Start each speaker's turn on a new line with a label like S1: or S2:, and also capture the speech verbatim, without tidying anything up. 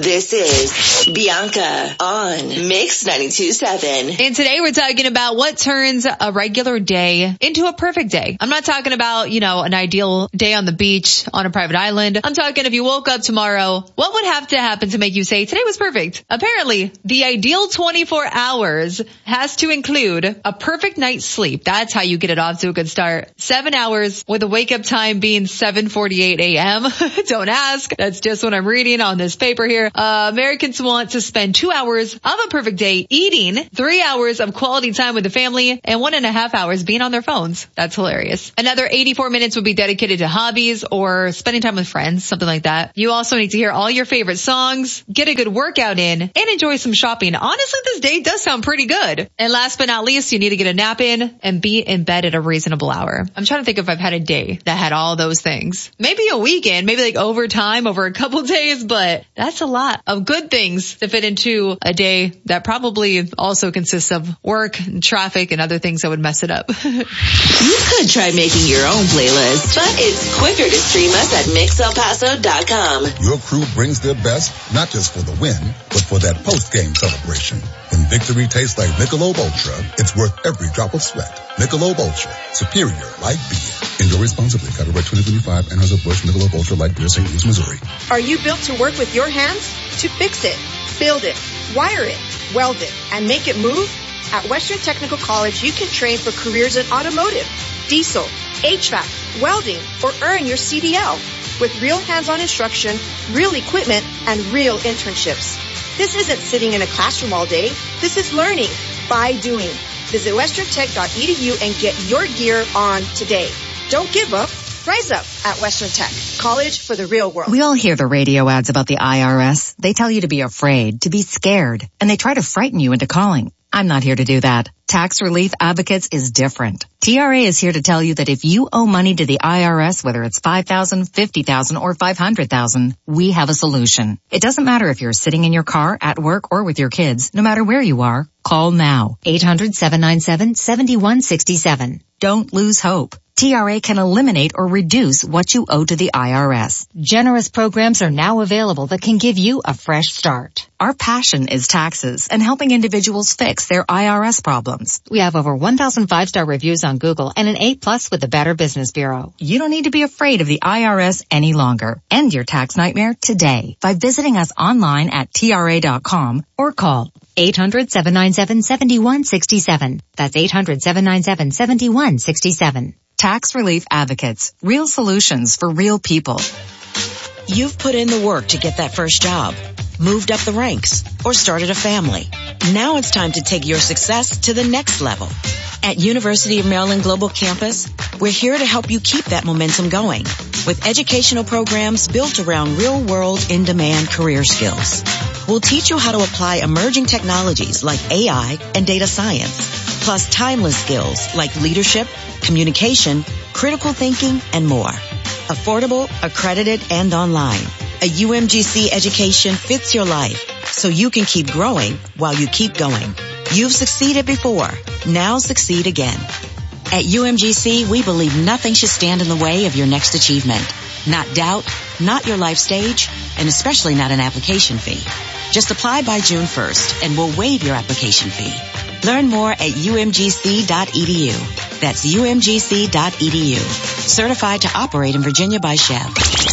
S1: This is Bianca on Mix ninety-two point seven.
S2: And today we're talking about what turns a regular day into a perfect day. I'm not talking about, you know, an ideal day on the beach on a private island. I'm talking if you woke up tomorrow, what would have to happen to make you say today was perfect? Apparently, the ideal twenty-four hours has to include a perfect night's sleep. That's how you get it off to a good start. Seven hours with a wake up time being seven forty-eight a.m. Don't ask. That's just what I'm reading on this paper here. Uh, Americans want to spend two hours of a perfect day eating, three hours of quality time with the family, and one and a half hours being on their phones. That's hilarious. Another eighty-four minutes would be dedicated to hobbies or spending time with friends, something like that. You also need to hear all your favorite songs, get a good workout in, and enjoy some shopping. Honestly, this day does sound pretty good. And last but not least, you need to get a nap in and be in bed at a reasonable hour. I'm trying to think if I've had a day that had all those things. Maybe a weekend, maybe like overtime over a couple days, but that's a lot of good things to fit into a day that probably also consists of work and traffic and other things that would mess it up.
S1: You could try making your own playlist, but it's quicker to stream us at mix el paso dot com.
S3: Your crew brings their best, not just for the win, but for that post-game celebration. When victory tastes like Michelob Ultra, it's worth every drop of sweat. Michelob Ultra, superior like beer. Enjoy responsibly. Copyright twenty twenty-five, Anheuser-Busch Michelob Ultra Light Beer, Saint Louis, Missouri.
S4: Are you built to work with your hands? To fix it, build it, wire it, weld it, and make it move? At Western Technical College, you can train for careers in automotive, diesel, H V A C, welding, or earn your C D L with real hands-on instruction, real equipment, and real internships. This isn't sitting in a classroom all day. This is learning by doing. Visit western tech dot e d u and get your gear on today. Don't give up. Rise up at Western Tech, college for the real world.
S5: We all hear the radio ads about the I R S. They tell you to be afraid, to be scared, and they try to frighten you into calling. I'm not here to do that. Tax Relief Advocates is different. T R A is here to tell you that if you owe money to the I R S, whether it's five thousand dollars, fifty thousand dollars, or five hundred thousand dollars, we have a solution. It doesn't matter if you're sitting in your car, at work, or with your kids. No matter where you are, call now. eight hundred, seven nine seven, seven one six seven. Don't lose hope. T R A can eliminate or reduce what you owe to the I R S. Generous programs are now available that can give you a fresh start. Our passion is taxes and helping individuals fix their I R S problems. We have over one thousand five-star reviews on Google and an A plus with the Better Business Bureau. You don't need to be afraid of the I R S any longer. End your tax nightmare today by visiting us online at T R A dot com or call eight hundred, seven nine seven, seven one six seven. That's eight hundred, seven nine seven, seven one six seven. Tax Relief Advocates. Real solutions for real people.
S6: You've put in the work to get that first job, moved up the ranks, or started a family. Now it's time to take your success to the next level. At University of Maryland Global Campus, we're here to help you keep that momentum going with educational programs built around real-world, in-demand career skills. We'll teach you how to apply emerging technologies like A I and data science, plus timeless skills like leadership, communication, critical thinking, and more. Affordable, accredited, and online. A U M G C education fits your life so you can keep growing while you keep going. You've succeeded before. Now succeed again. At U M G C, we believe nothing should stand in the way of your next achievement. Not doubt, not your life stage, and especially not an application fee. Just apply by June first and we'll waive your application fee. Learn more at U M G C dot E D U. That's U M G C dot E D U. Certified to operate in Virginia by Chev.